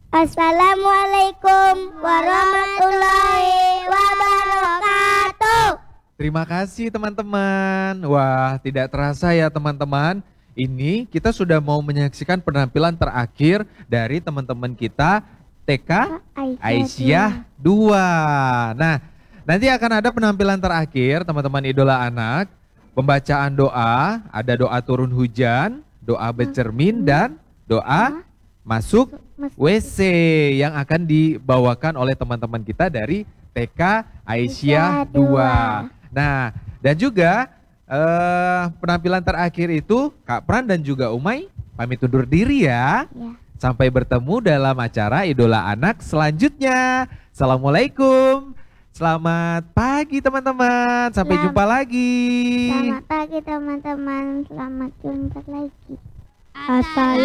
Assalamualaikum warahmatullahi wabarakatuh. Terima kasih teman-teman. Wah, tidak terasa ya teman-teman. Ini kita sudah mau menyaksikan penampilan terakhir dari teman-teman kita TK Aisyah 2. Nah, nanti akan ada penampilan terakhir teman-teman idola anak. Pembacaan doa, ada doa turun hujan, doa bercermin dan doa masuk WC yang akan dibawakan oleh teman-teman kita dari TK Aisyah 2. Nah, dan juga penampilan terakhir itu Kak Pran dan juga Umay pamit undur diri ya. Sampai bertemu dalam acara Idola Anak selanjutnya. Assalamualaikum. Selamat pagi teman-teman. Sampai jumpa lagi. Selamat pagi teman-teman. Selamat jumpa lagi. Assalamualaikum.